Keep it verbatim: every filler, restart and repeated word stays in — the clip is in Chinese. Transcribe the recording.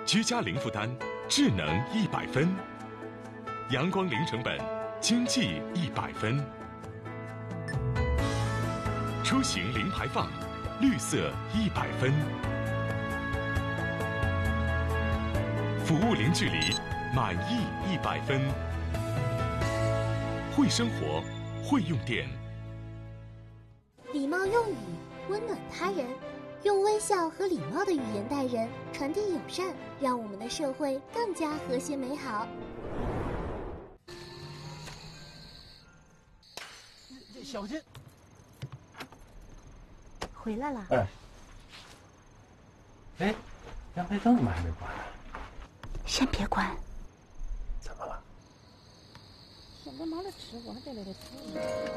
居家零负担，智能一百分；阳光零成本，经济一百分；出行零排放，绿色一百分；服务零距离，满意一百分。会生活，会用电。 礼貌用语，温暖他人。用微笑和礼貌的语言待人，传递友善，让我们的社会更加和谐美好。 小心！ 回来了。 哎，哎，阳台灯怎么还没关呢？ 先别关。 怎么了？ 现在忙着吃，我还在那里吃。